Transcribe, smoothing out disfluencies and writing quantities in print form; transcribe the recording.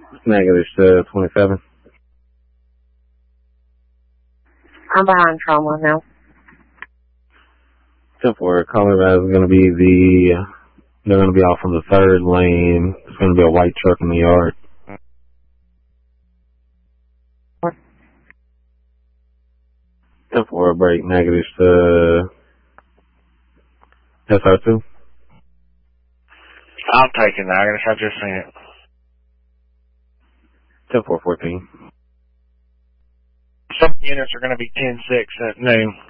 Negative to 27. I'm behind trauma now. 10-4, Colorado is going to be they're going to be off from the third lane. It's going to be a white truck in the yard. 10-4, break, negative to SR2. I'm taking that. I just seen it. 10-4, 14. Some units are going to be 10-6 at noon.